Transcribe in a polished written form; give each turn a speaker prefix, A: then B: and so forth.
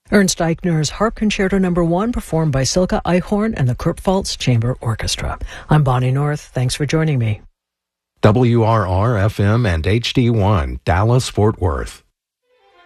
A: Ernst Eichner's Harp Concerto No. 1, performed by Silke Eichhorn and the Kurpfalz Chamber Orchestra. I'm Bonnie North. Thanks for joining me.
B: WRR-FM and HD1, Dallas, Fort Worth.